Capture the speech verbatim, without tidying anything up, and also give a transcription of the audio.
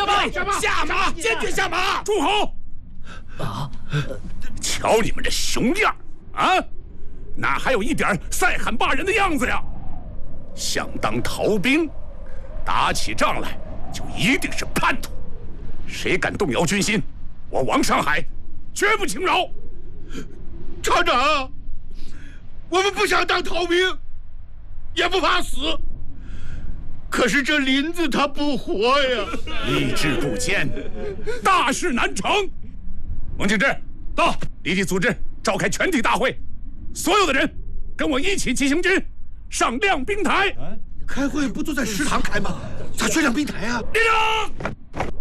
下马！ 下马！ 下马！坚决下马！ 住口！ 啊！ 瞧你们这熊样啊，哪还有一点赛罕坝人的样子呀？想当逃兵，打起仗来就一定是叛徒。谁敢动摇军心，我王上海绝不轻饶。 厂长，我们不想当逃兵，也不怕死。可是这林子他不活呀！ 立志不坚，大事难成。王敬之，到，立即组织召开全体大会，所有的人跟我一起骑行军上亮兵台。 开会不就在食堂开吗？咋去亮兵台啊？ 立正。